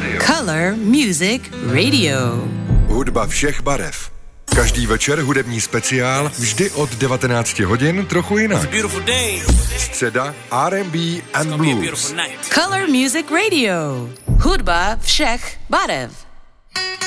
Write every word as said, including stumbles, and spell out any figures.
Color Music Radio. Hudba všech barev. Každý večer hudební speciál, vždy od devatenáct hodin, trochu jinak. Středa R and B and Blues. Color Music Radio. Hudba všech barev.